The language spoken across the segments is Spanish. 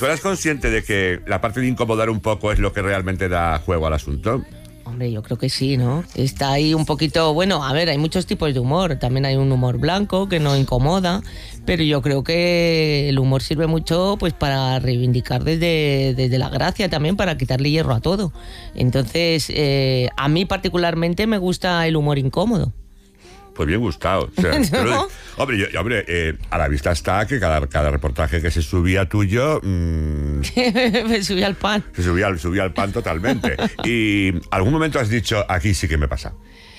¿tú eras consciente de que la parte de incomodar un poco es lo que realmente da juego al asunto? Hombre, yo creo que sí, ¿no? Está ahí un poquito... Bueno, a ver, hay muchos tipos de humor. También hay un humor blanco que no incomoda, pero yo creo que el humor sirve mucho pues para reivindicar desde la gracia también, para quitarle hierro a todo. Entonces, a mí particularmente me gusta el humor incómodo. Pues bien gustado. O sea, ¿No? Hombre, a la vista está que cada reportaje que se subía tuyo... Me subí al pan. Se subía al pan totalmente. Y algún momento has dicho, aquí sí que me pasa.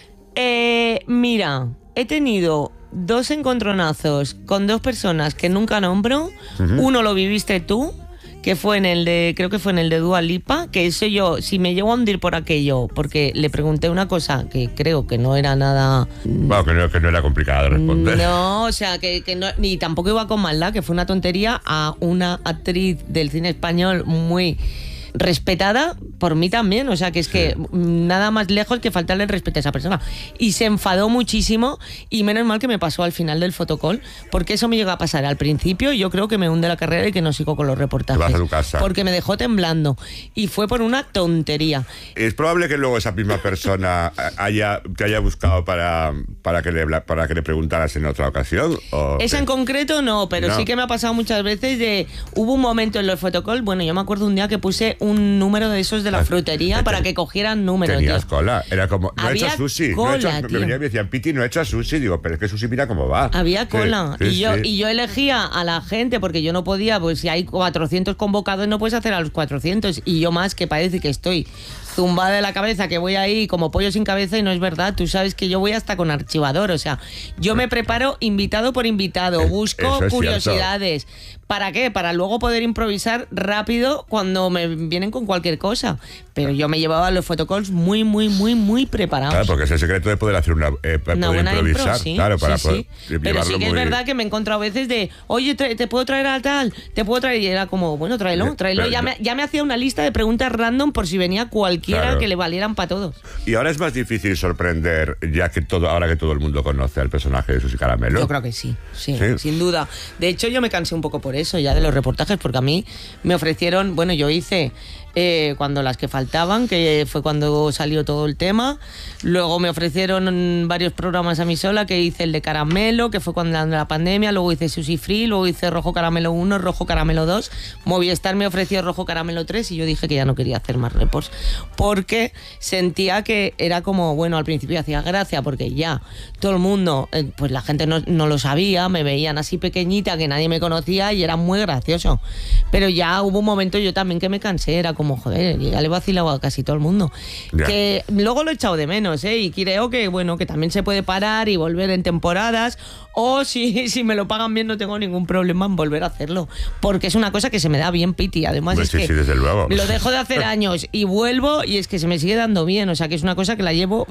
Mira, he tenido 2 encontronazos con 2 personas que nunca nombro. Uno lo viviste tú, que fue creo que fue en el de Dua Lipa, que eso yo, si me llego a hundir por aquello, porque le pregunté una cosa que creo que no era nada... Bueno, que no era complicado de responder. No, o sea, que no, ni tampoco iba con maldad, que fue una tontería a una actriz del cine español muy... respetada por mí también, o sea que es que nada más lejos que faltarle el respeto a esa persona, y se enfadó muchísimo, y menos mal que me pasó al final del fotocall, porque eso me llegó a pasar al principio y yo creo que me hunde la carrera y que no sigo con los reportajes. Te vas a tu casa. Porque me dejó temblando y fue por una tontería. Es probable que luego esa misma persona te haya buscado para que le preguntaras en otra ocasión. Esa en concreto no, pero sí que me ha pasado muchas veces hubo un momento en los fotocall, bueno, yo me acuerdo un día que puse un número de esos de la frutería para que cogieran números. Tenías tío. cola, era como, no he Había hecho sushi. cola, me venían y me decían, Piti, no he hecho sushi. Digo, pero es que sushi mira cómo va. Había cola. Sí, y yo elegía a la gente porque yo no podía, pues si hay 400 convocados no puedes hacer a los 400. Y yo más que parece que estoy zumbada de la cabeza, que voy ahí como pollo sin cabeza, y no es verdad. Tú sabes que yo voy hasta con archivador, o sea, yo me preparo invitado por invitado, busco curiosidades. ¿Para qué? Para luego poder improvisar rápido cuando me vienen con cualquier cosa. Pero yo me llevaba los photocalls muy, muy, muy, muy preparados. Claro, porque es el secreto de poder hacer una buena improvisar. Impro, sí, claro, para sí, poder sí. Pero sí que es verdad que me he encontrado a veces de, oye, ¿te puedo traer a tal? ¿Te puedo traer? Y era como, bueno, tráelo. Ya me hacía una lista de preguntas random por si venía cualquiera que le valieran para todos. Y ahora es más difícil sorprender, ahora que todo el mundo conoce al personaje de Susi Caramelo. Yo creo que sí, sin duda. De hecho, yo me cansé un poco por eso ya de los reportajes, porque a mí me ofrecieron, bueno, yo hice cuando las que faltaban, que fue cuando salió todo el tema. Luego me ofrecieron varios programas a mí sola, que hice el de Caramelo, que fue cuando la pandemia. Luego hice Sushi Free, luego hice Rojo Caramelo 1, Rojo Caramelo 2. Movistar me ofreció Rojo Caramelo 3 y yo dije que ya no quería hacer más reports, porque sentía que era como, bueno, al principio hacía gracia porque ya todo el mundo, pues la gente no lo sabía, me veían así pequeñita que nadie me conocía y era muy gracioso. Pero ya hubo un momento yo también que me cansé, era como, joder, ya le vacilaba a casi todo el mundo. Yeah. Que luego lo he echado de menos, y creo que, bueno, que también se puede parar y volver en temporadas, o si me lo pagan bien no tengo ningún problema en volver a hacerlo, porque es una cosa que se me da bien, Piti. Además pues es que desde luego. Lo dejo de hacer años y vuelvo y es que se me sigue dando bien, o sea que es una cosa que la llevo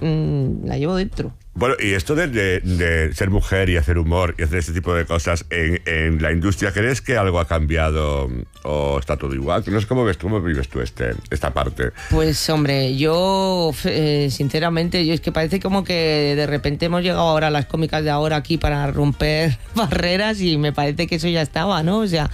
dentro. Bueno, y esto de ser mujer y hacer humor y hacer este tipo de cosas en la industria, ¿crees que algo ha cambiado o está todo igual? No sé cómo vives tú esta parte. Pues hombre, yo sinceramente, yo es que parece como que de repente hemos llegado ahora a las cómicas de ahora aquí para romper barreras y me parece que eso ya estaba, ¿no? O sea,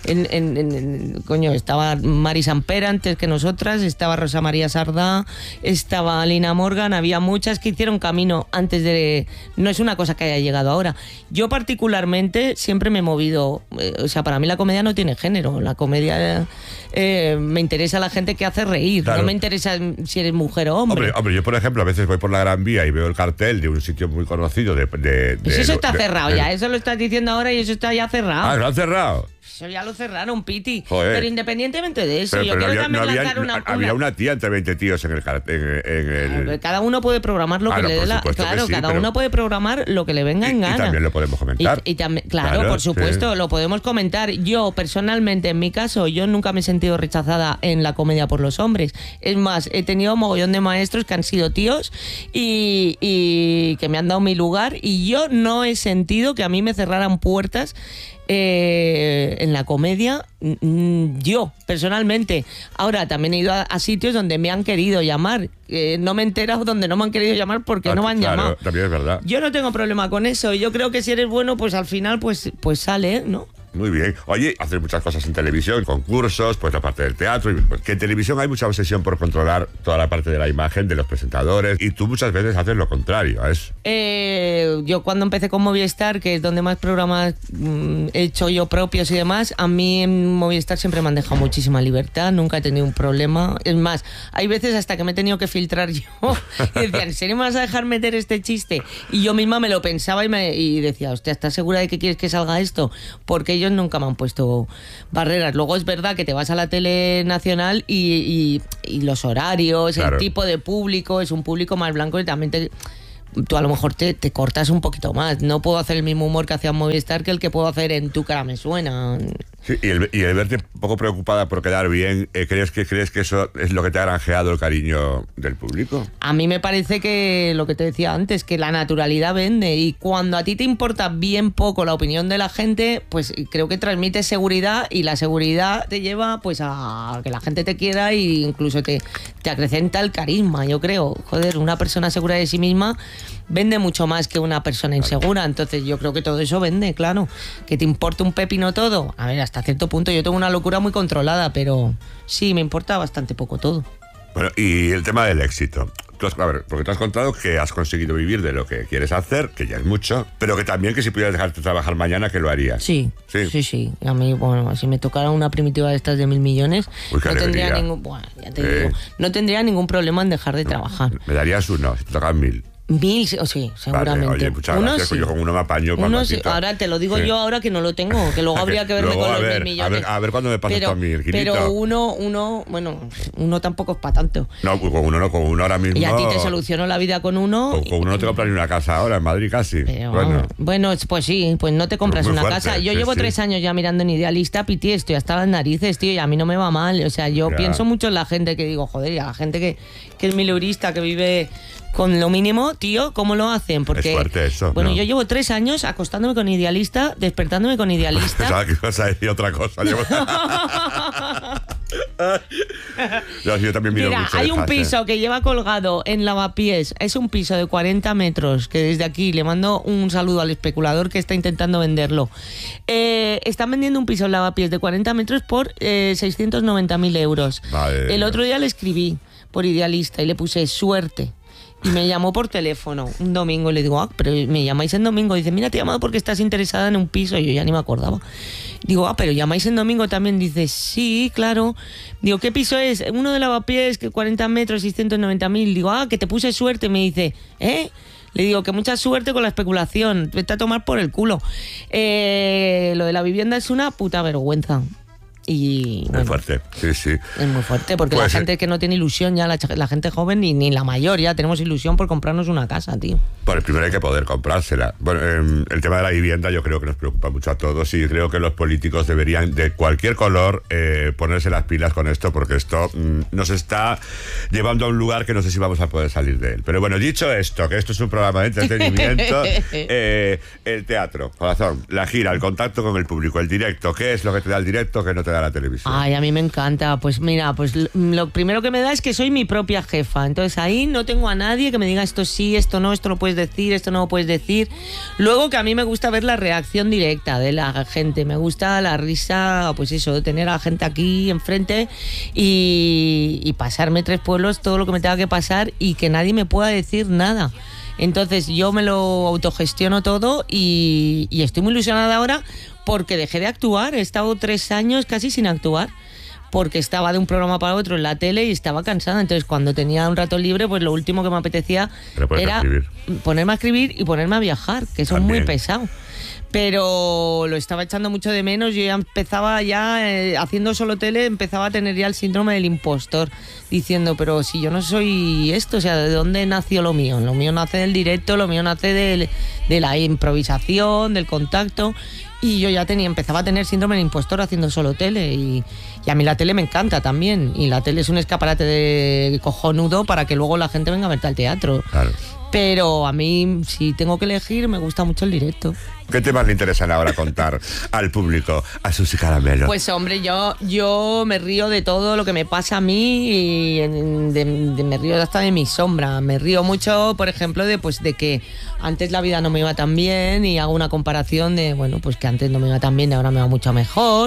coño, estaba Mari Sampera antes que nosotras, estaba Rosa María Sardá, estaba Lina Morgan, había muchas que hicieron camino antes de... No es una cosa que haya llegado ahora. Yo particularmente siempre me he movido, o sea, para mí la comedia no tiene género, la comedia me interesa la gente que hace reír, claro. No me interesa si eres mujer o hombre. Hombre, yo por ejemplo a veces voy por la Gran Vía y veo el cartel de un sitio muy conocido pues eso está cerrado ya, eso lo estás diciendo ahora y eso está ya cerrado. Ah, ¿lo han cerrado? Eso ya lo cerraron, Piti. Joder. Pero independientemente de eso, yo quiero también lanzar había una tía entre 20 tíos en el cartel. Cada uno puede programar lo que le dé la... Claro, sí, cada uno puede programar lo que le venga en gana. Y también lo podemos comentar. Y también, claro, por supuesto, lo podemos comentar. Yo, personalmente, en mi caso, yo nunca me he sentido rechazada en la comedia por los hombres. Es más, he tenido un mogollón de maestros que han sido tíos y que me han dado mi lugar, y yo no he sentido que a mí me cerraran puertas en la comedia, yo personalmente. Ahora también he ido a sitios donde me han querido llamar, no me he enterado donde no me han querido llamar porque no me han llamado. También es verdad. Yo no tengo problema con eso, yo creo que si eres bueno, pues al final pues sale, ¿no? Muy bien. Oye, haces muchas cosas en televisión, concursos, pues la parte del teatro. Y, pues, que en televisión hay mucha obsesión por controlar toda la parte de la imagen de los presentadores. Y tú muchas veces haces lo contrario a eso. Yo cuando empecé con Movistar, que es donde más programas he hecho yo propios y demás, a mí en Movistar siempre me han dejado muchísima libertad. Nunca he tenido un problema. Es más, hay veces hasta que me he tenido que filtrar yo. Y decía, ¿en serio me vas a dejar meter este chiste? Y yo misma me lo pensaba y decía, hostia, ¿estás segura de que quieres que salga esto? Porque ellos nunca me han puesto barreras. Luego es verdad que te vas a la tele nacional y los horarios, claro, el tipo de público, es un público más blanco y también tú a lo mejor te cortas un poquito más. No puedo hacer el mismo humor que hacía en Movistar que el que puedo hacer en Tu cara me suena. Sí, y el verte un poco preocupada por quedar bien, ¿crees que eso es lo que te ha granjeado el cariño del público? A mí me parece que lo que te decía antes, que la naturalidad vende, y cuando a ti te importa bien poco la opinión de la gente, pues creo que transmites seguridad, y la seguridad te lleva pues a que la gente te quiera e incluso te acrecenta el carisma, yo creo. Joder, una persona segura de sí misma vende mucho más que una persona insegura. Entonces yo creo que todo eso vende, claro. Que te importe un pepino todo. A ver, hasta cierto punto yo tengo una locura muy controlada, pero sí, me importa bastante poco todo. Bueno, y el tema del éxito. A ver, porque te has contado que has conseguido vivir de lo que quieres hacer, que ya es mucho, pero que también que si pudieras dejarte trabajar mañana, que lo harías. Sí. A mí, bueno, si me tocara una primitiva de estas de 1.000 millones, no tendría bueno, ya te digo, no tendría ningún problema en dejar de trabajar. Me darías uno, si te tocan 1.000. 1.000, sí, seguramente. Vale, oye, muchas gracias, sí. Yo con uno me apaño. Sí. Ahora te lo digo yo ahora que no lo tengo, que luego habría que verme con los 1.000 millones. A ver cuándo me pasas a mí, el girito. Pero uno tampoco es para tanto. No, con uno ahora mismo. Y a ti te solucionó la vida con uno. Con uno no te compras ni una casa ahora, en Madrid casi. Pero, bueno, pues sí, pues no te compras una casa. Yo llevo 3 años ya mirando en Idealista, Piti, estoy hasta las narices, tío, y a mí no me va mal. O sea, yo pienso mucho en la gente que digo, joder, y a la gente que es mileurista, que vive con lo mínimo, tío, ¿cómo lo hacen? Porque, es fuerte eso. Bueno, yo llevo 3 años acostándome con Idealista, despertándome con Idealista. Pensaba que ibas a decir otra cosa. Yo también miro. Mira, hay un piso que lleva colgado en Lavapiés. Es un piso de 40 metros, que desde aquí le mando un saludo al especulador que está intentando venderlo. Están vendiendo un piso en Lavapiés de 40 metros por 690.000 euros. Vale. El otro día le escribí por Idealista y le puse suerte. Y me llamó por teléfono un domingo y le digo, pero me llamáis en domingo. Y dice, mira, te he llamado porque estás interesada en un piso. Y yo ya ni me acordaba. Digo, pero llamáis en domingo también. Dice, sí, claro. Digo, ¿qué piso es? Uno de Lavapiés, que 40 metros, 690.000. Digo, que te puse suerte. Me dice, ¿eh? Le digo que mucha suerte con la especulación. Vete a tomar por el culo. Lo de la vivienda es una puta vergüenza. Y muy fuerte, sí. Es muy fuerte porque la gente que no tiene ilusión ya, la gente joven ni la mayor ya tenemos ilusión por comprarnos una casa, tío. Por el primero hay que poder comprársela. Bueno, el tema de la vivienda yo creo que nos preocupa mucho a todos y creo que los políticos deberían de cualquier color ponerse las pilas con esto porque esto nos está llevando a un lugar que no sé si vamos a poder salir de él. Pero bueno, dicho esto, que esto es un programa de entretenimiento, el teatro, corazón, la gira, el contacto con el público, el directo, ¿qué es lo que te da el directo que no te da la televisión? Ay, a mí me encanta. Pues mira, pues lo primero que me da es que soy mi propia jefa. Entonces ahí no tengo a nadie que me diga esto sí, esto no, esto lo puedes decir, esto no lo puedes decir. Luego que a mí me gusta ver la reacción directa de la gente. Me gusta la risa, pues eso, de tener a la gente aquí enfrente y pasarme 3 pueblos, todo lo que me tenga que pasar y que nadie me pueda decir nada. Entonces yo me lo autogestiono todo y estoy muy ilusionada ahora porque dejé de actuar. He estado 3 años casi sin actuar porque estaba de un programa para otro en la tele y estaba cansada. Entonces cuando tenía un rato libre, pues lo último que me apetecía era ponerme a escribir y ponerme a viajar, que eso es muy pesado. Pero lo estaba echando mucho de menos. Yo ya empezaba haciendo solo tele, empezaba a tener ya el síndrome del impostor, diciendo, pero si yo no soy esto, o sea, ¿de dónde nació lo mío? Lo mío nace del directo, lo mío nace de la improvisación, del contacto. Y yo ya empezaba a tener síndrome del impostor haciendo solo tele. Y a mí la tele me encanta también. Y la tele es un escaparate de cojonudo para que luego la gente venga a verte al teatro. Claro. Pero a mí, si tengo que elegir, me gusta mucho el directo. ¿Qué temas le interesan ahora contar al público, a Susi Caramelo? Pues hombre, yo me río de todo lo que me pasa a mí y me río hasta de mi sombra. Me río mucho, por ejemplo, de que antes la vida no me iba tan bien y hago una comparación de, bueno, pues que antes no me iba tan bien y ahora me va mucho mejor.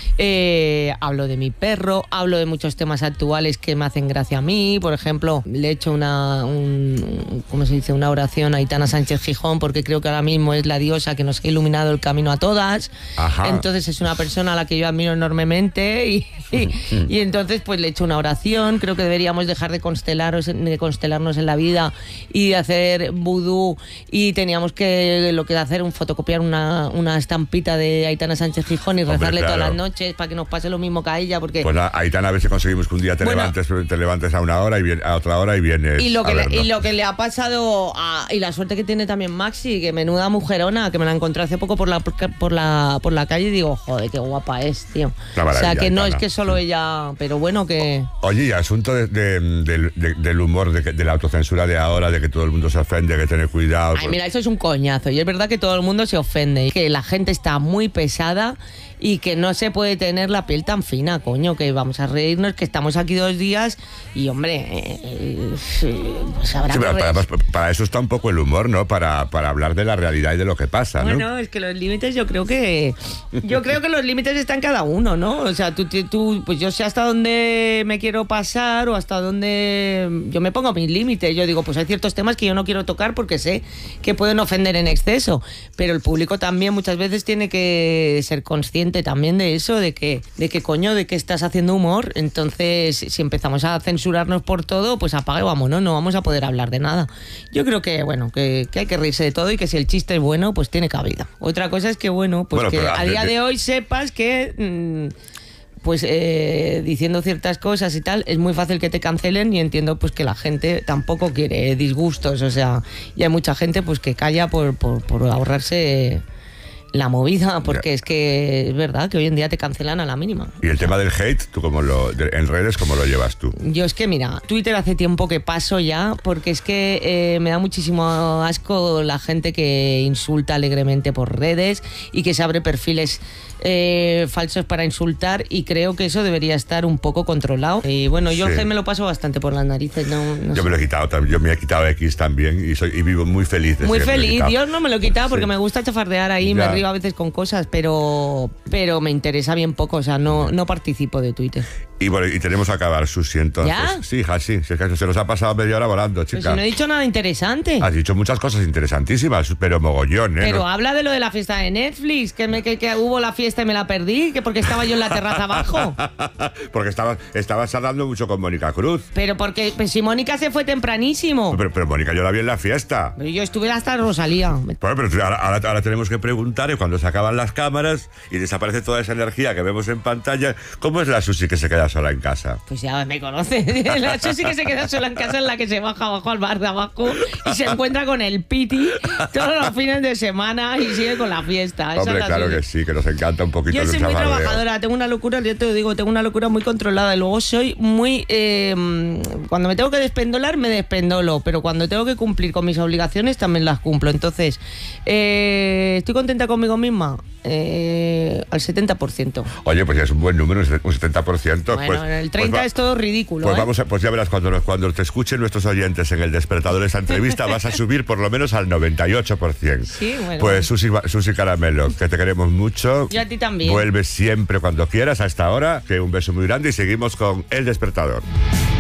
Hablo de mi perro, hablo de muchos temas actuales que me hacen gracia a mí. Por ejemplo, le he hecho una oración a Aitana Sánchez Gijón, porque creo que ahora mismo es la diosa que nos ha iluminado el camino a todas. Ajá. Entonces es una persona a la que yo admiro enormemente y entonces pues le he hecho una oración. Creo que deberíamos dejar de constelarnos en la vida y de hacer vudú, y teníamos que hacer fotocopiar una estampita de Aitana Sánchez Gijón y rezarle todas las noches para que nos pase lo mismo que a ella, porque... Pues Aitana, a ver si conseguimos que un día te levantes a una hora y a otra hora y vienes. Y lo que le ha pasado y la suerte que tiene también Maxi, que menuda mujerona, que me la encontré hace poco por la calle y digo, joder, qué guapa es, tío. O sea, que no es que solo ella, pero bueno, que... Oye, y asunto del humor, de la autocensura de ahora, de que todo el mundo se ofende, que tener cuidado. Ay, mira, eso es un coñazo, y es verdad que todo el mundo se ofende, y que la gente está muy pesada y que no se puede tener la piel tan fina, coño, que vamos a reírnos, que estamos aquí 2 días y, hombre, pues habrá para eso está un poco el humor, ¿no? Para hablar de la realidad y de lo que pasa, ¿no? Bueno, es que los límites yo creo que los límites están cada uno, ¿no? O sea, tú pues yo sé hasta dónde me quiero pasar o hasta dónde yo me pongo mis límites. Yo digo, pues hay ciertos temas que yo no quiero tocar porque sé que pueden ofender en exceso, pero el público también muchas veces tiene que ser consciente también de eso, de que coño, de que estás haciendo humor. Entonces, si empezamos a censurarnos por todo, pues apaga y vámonos, no vamos a poder hablar de nada. Yo creo que, bueno, que hay que reírse de todo y que si el chiste es bueno, pues tiene cabida. Otra cosa es que, bueno, pues que a día de hoy sepas que... diciendo ciertas cosas y tal, es muy fácil que te cancelen, y entiendo pues que la gente tampoco quiere disgustos, o sea, y hay mucha gente pues que calla por ahorrarse la movida, porque es que es verdad que hoy en día te cancelan a la mínima. Y el tema del hate, ¿tú en redes cómo lo llevas tú? Yo es que mira, Twitter hace tiempo que paso ya, porque es que me da muchísimo asco la gente que insulta alegremente por redes y que se abre perfiles falsos para insultar, y creo que eso debería estar un poco controlado. Y bueno, yo el hate me lo paso bastante por las narices. No yo me lo he quitado también, yo me he quitado X también y vivo muy feliz. Muy feliz, yo no me lo he quitado porque me gusta chafardear ahí, me río a veces con cosas, pero me interesa bien poco, o sea, no participo de Twitter. Y bueno, y tenemos que acabar, Susi, entonces. ¿Ya? Sí, hija, sí, es que se nos ha pasado media hora volando, chica. Pero si no he dicho nada interesante. Has dicho muchas cosas interesantísimas, pero mogollón, ¿eh? Pero ¿no? Habla de lo de la fiesta de Netflix, que hubo la fiesta y me la perdí, que porque estaba yo en la terraza abajo. Porque estabas hablando mucho con Mónica Cruz. Pero porque pues, si Mónica se fue tempranísimo. Pero Mónica, yo la vi en la fiesta. Pero yo estuve hasta Rosalía. Bueno, pero ahora tenemos que preguntar, y cuando se acaban las cámaras y desaparece toda esa energía que vemos en pantalla, ¿cómo es la Susi que se queda sola en casa? Pues ya me conoce. La Susi que se queda sola en casa es la que se baja abajo al bar de abajo y se encuentra con el Piti todos los fines de semana y sigue con la fiesta. Hombre, claro que sí, que nos encanta un poquito. Yo soy muy trabajadora, tengo una locura, yo te lo digo, tengo una locura muy controlada, y luego soy muy... cuando me tengo que despendolar, me despendolo, pero cuando tengo que cumplir con mis obligaciones, también las cumplo. Entonces, ¿estoy contenta conmigo misma? Al 70%. Oye, pues ya es un buen número, un 70%. Bueno, pues, el 30% es todo ridículo. Pues ya verás, cuando te escuchen nuestros oyentes en El Despertador de esta entrevista, vas a subir por lo menos al 98%. Sí, bueno. Pues Susi Caramelo, que te queremos mucho. Yo a ti también. Vuelves siempre cuando quieras, a esta hora. Que un beso muy grande y seguimos con El Despertador.